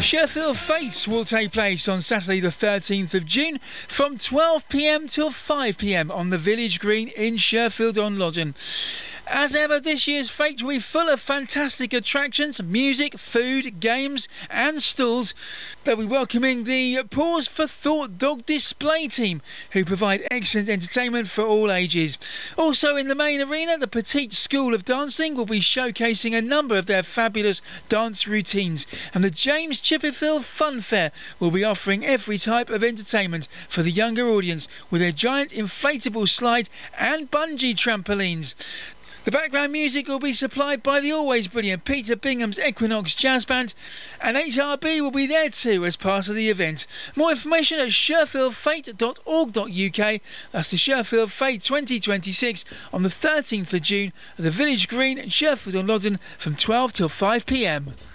Sheffield Fates will take place on Saturday the 13th of June from 12 p.m. till 5 p.m. on the Village Green in Sheffield-on-Loddon. As ever, this year's Fate will be full of fantastic attractions, music, food, games and stalls. They'll be welcoming the Pause for Thought Dog Display Team, who provide excellent entertainment for all ages. Also in the main arena, the Petite School of Dancing will be showcasing a number of their fabulous dance routines, and the James Chipperfield Fun Fair will be offering every type of entertainment for the younger audience with their giant inflatable slide and bungee trampolines. The background music will be supplied by the always brilliant Peter Bingham's Equinox Jazz Band, and HRB will be there too as part of the event. More information at sherfieldfate.org.uk. That's the Sheffield Fate 2026 on the 13th of June at the Village Green in Sheffield-on-Loddon from 12 till 5 p.m.